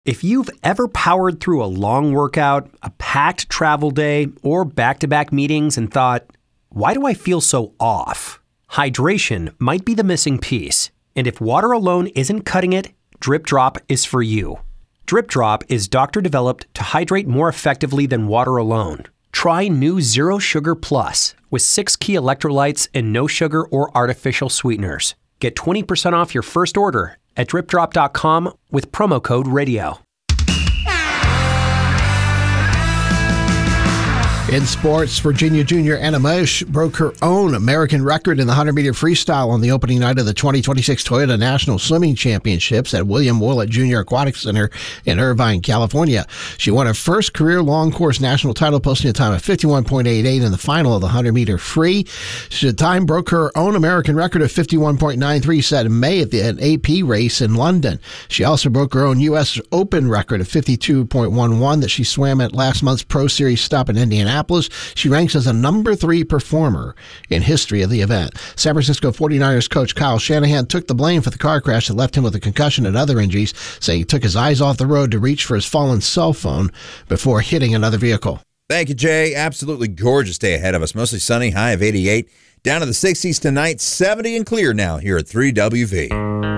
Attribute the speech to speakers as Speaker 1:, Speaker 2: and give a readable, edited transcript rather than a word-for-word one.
Speaker 1: If you've ever powered through a long workout, a packed travel day, or back-to-back meetings and thought, why do I feel so off? Hydration might be the missing piece. And if water alone isn't cutting it, Drip Drop is for you. Drip Drop is doctor-developed to hydrate more effectively than water alone. Try new Zero Sugar Plus with 6 key electrolytes and no sugar or artificial sweeteners. Get 20% off your first order at dripdrop.com with promo code RADIO.
Speaker 2: In sports, Virginia junior Anna Moesch broke her own American record in the 100-meter freestyle on the opening night of the 2026 Toyota National Swimming Championships at William Willett Jr. Aquatic Center in Irvine, California. She won her first career long course national title, posting a time of 51.88 in the final of the 100-meter free. The time broke her own American record of 51.93 set in May at an AP race in London. She also broke her own U.S. Open record of 52.11 that she swam at last month's Pro Series stop in Indianapolis. She ranks as a number 3 performer in history of the event. San Francisco 49ers coach Kyle Shanahan took the blame for the car crash that left him with a concussion and other injuries, saying he took his eyes off the road to reach for his fallen cell phone before hitting another vehicle.
Speaker 3: Thank you, Jay. Absolutely gorgeous day ahead of us. Mostly sunny, high of 88. Down to the 60s tonight, 70 and clear now here at 3WV.